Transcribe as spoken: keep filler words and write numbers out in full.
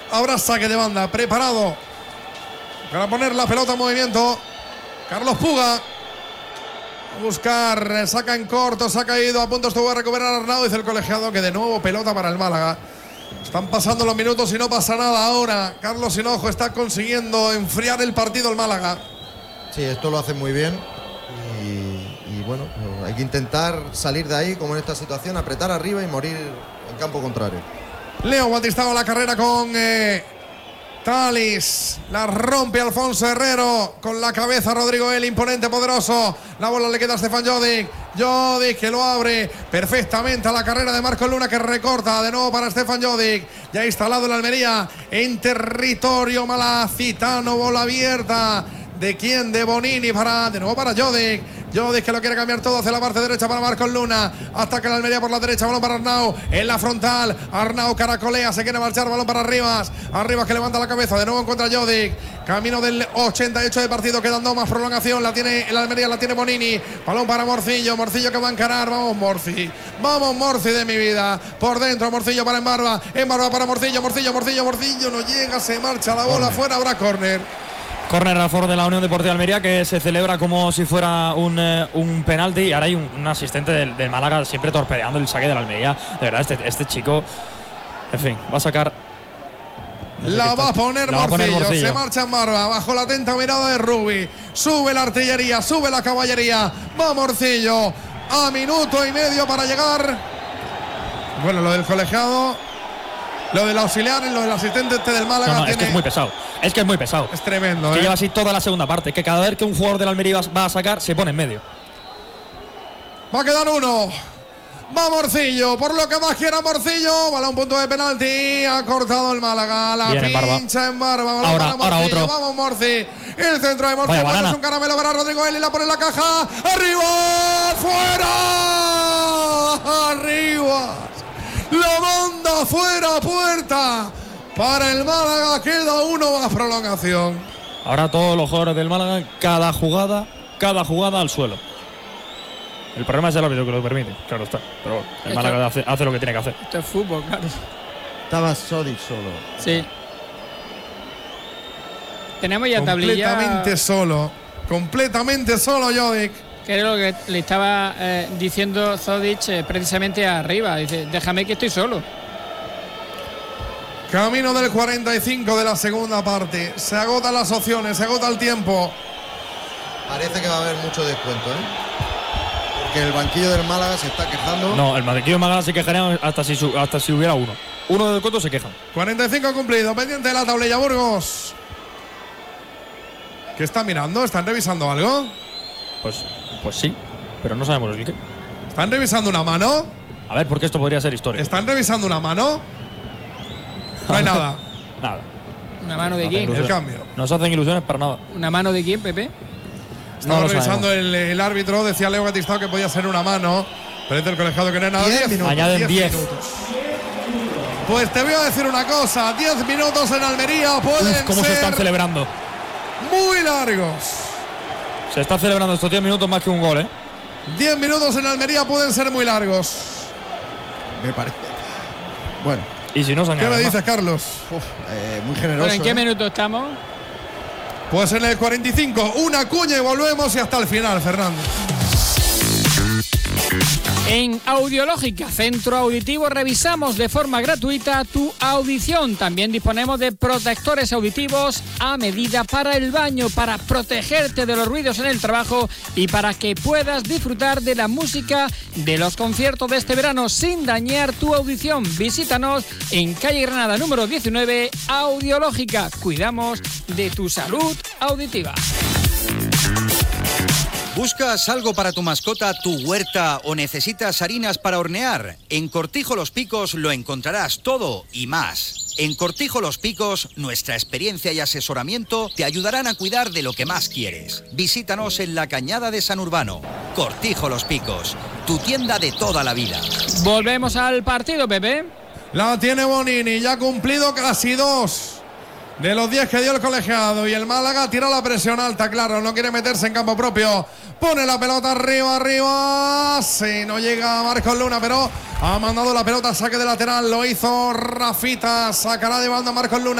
Habrá saque de banda preparado para poner la pelota en movimiento. Carlos Puga. A buscar, saca en corto, se ha caído, a punto estuvo a recuperar Arnau. Dice el colegiado que de nuevo pelota para el Málaga. Están pasando los minutos y no pasa nada ahora. Carlos Hinojo está consiguiendo enfriar el partido el Málaga. Sí, esto lo hace muy bien. Y, y bueno, hay que intentar salir de ahí, como en esta situación, apretar arriba y morir en campo contrario. Leo Batistao la carrera con eh, Talis. La rompe Alfonso Herrero. Con la cabeza Rodrigo El, imponente, poderoso. La bola le queda a Stefan Jodic. Jodic que lo abre perfectamente a la carrera de Marcos Luna, que recorta de nuevo para Stefan Jodic. Ya instalado en la Almería, en territorio malacitano. Bola abierta. ¿De quién? De Bonini para, de nuevo para Jodic. Jodic que lo quiere cambiar todo hacia la parte derecha para Marcos Luna. Ataca la Almería por la derecha. Balón para Arnau. En la frontal. Arnau caracolea. Se quiere marchar. Balón para Rivas. Arribas que levanta la cabeza. De nuevo encuentra Jodic. Camino del ochenta y ocho de partido. Quedando más prolongación. La tiene el Almería. La tiene Bonini. Balón para Morcillo. Morcillo que va a encarar. Vamos, Morci. Vamos, Morci de mi vida. Por dentro. Morcillo para Embarba. Embarba para Morcillo. Morcillo, Morcillo, Morcillo. No llega. Se marcha la bola. Fuera. Habrá córner. Córner a favor de la Unión Deportiva Almería, que se celebra como si fuera un, eh, un penalti. Y ahora hay un, un asistente del, del Málaga siempre torpedeando el saque de la Almería. De verdad, este, este chico, en fin, va a sacar. La va a poner Morcillo. Se marcha en barba. Bajo la atenta mirada de Rubi. Sube la artillería, sube la caballería. Va Morcillo. A minuto y medio para llegar. Bueno, lo del colegiado, lo del auxiliar y lo del asistente este del Málaga. No, no, tiene... es que es muy pesado. Es que es muy pesado. Es tremendo, es que ¿eh? lleva así toda la segunda parte. Que cada vez que un jugador del Almería va a sacar, se pone en medio. Va a quedar uno. Va Morcillo, por lo que más quiera Morcillo. Balón, punto de penalti. Ha cortado el Málaga. La Bien, pincha en barba. Balón ahora, para Morcillo. ahora otro. Vamos, Morci. El centro de Morci. Es un caramelo para Rodrigo Eli. La pone en la caja. ¡Arriba! ¡Fuera! ¡Arriba! La banda fuera, puerta. Para el Málaga queda uno más prolongación. Ahora todos los jugadores del Málaga, cada jugada, cada jugada al suelo. El problema es el árbitro que lo permite, claro está. Pero bueno, el esto, Málaga hace, hace lo que tiene que hacer. Esto es fútbol, claro. Estaba Jodic solo. Sí. Tenemos ya tablilla. Completamente solo. Completamente solo Jodic. Que era lo que le estaba eh, diciendo Jodic eh, precisamente arriba. Dice, déjame que estoy solo. Camino del cuarenta y cinco de la segunda parte. Se agotan las opciones, se agota el tiempo. Parece que va a haber mucho descuento, ¿eh? Porque el banquillo del Málaga se está quejando. No, el banquillo del Málaga se quejaría hasta si, hasta si hubiera uno. Uno de descuento se quejan. cuarenta y cinco cumplido, pendiente de la tablilla Burgos. ¿Qué están mirando? ¿Están revisando algo? Pues, pues sí, pero no sabemos el qué. ¿Están revisando una mano? A ver, porque esto podría ser historia. ¿Están revisando una mano? No hay nada. Nada. ¿Una mano de no quién? El cambio. No se hacen ilusiones para nada. ¿Una mano de quién, Pepe? Estaba no revisando el, el árbitro. Decía Leo Batistao que podía ser una mano. Pero el colegiado que no es nada. diez minutos. Añaden diez. minutos. Pues te voy a decir una cosa. diez minutos en Almería pueden Uf, ¿cómo ser se están celebrando? muy largos. Se está celebrando estos diez minutos más que un gol, ¿eh? diez minutos en Almería pueden ser muy largos. Me parece. Bueno. Y si no se ¿Qué me dices, Carlos? Uf, eh, muy generoso. Bueno, ¿en qué ¿eh? minuto estamos? Pues en el cuarenta y cinco, una cuña y volvemos y hasta el final, Fernando. En Audiológica, centro auditivo, revisamos de forma gratuita tu audición. También disponemos de protectores auditivos a medida para el baño, para protegerte de los ruidos en el trabajo y para que puedas disfrutar de la música de los conciertos de este verano sin dañar tu audición. Visítanos en calle Granada número diecinueve, Audiológica. Cuidamos de tu salud auditiva. ¿Buscas algo para tu mascota, tu huerta o necesitas harinas para hornear? En Cortijo Los Picos lo encontrarás todo y más. En Cortijo Los Picos, nuestra experiencia y asesoramiento te ayudarán a cuidar de lo que más quieres. Visítanos en la Cañada de San Urbano. Cortijo Los Picos, tu tienda de toda la vida. Volvemos al partido, Pepe. La tiene Bonini, ya ha cumplido casi dos de los diez que dio el colegiado. Y el Málaga tira la presión alta, claro, no quiere meterse en campo propio. Pone la pelota arriba, arriba. Sí, no llega Marcos Luna, pero ha mandado la pelota a saque de lateral. Lo hizo Rafita, sacará de banda Marcos Luna.